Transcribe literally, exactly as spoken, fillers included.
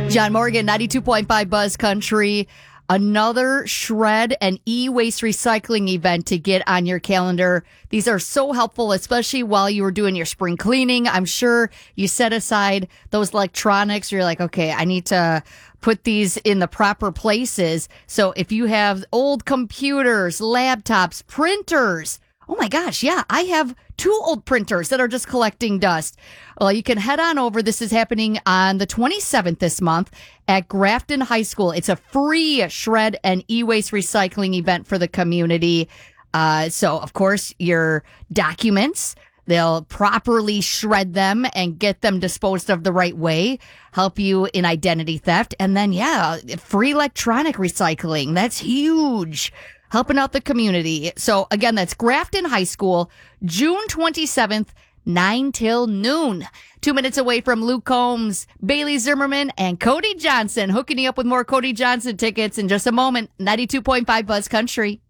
John Morgan, ninety-two point five Buzz Country. Another shred and e-waste recycling event to get on your calendar. These are so helpful, especially while you were doing your spring cleaning. I'm sure you set aside those electronics. You're like, okay, I need to put these in the proper places. So if you have old computers, laptops, printers, oh my gosh, yeah, I have two old printers that are just collecting dust. Well, you can head on over. This is happening on the twenty-seventh this month at Grafton High School. It's a free shred and e-waste recycling event for the community. Uh, so, of course, your documents, they'll properly shred them and get them disposed of the right way, help you in identity theft. And then, yeah, free electronic recycling. That's huge. Helping out the community. So, again, that's Grafton High School, June twenty-seventh, nine till noon. Two minutes away from Luke Combs, Bailey Zimmerman, and Cody Johnson. Hooking you up with more Cody Johnson tickets in just a moment. ninety-two point five Buzz Country.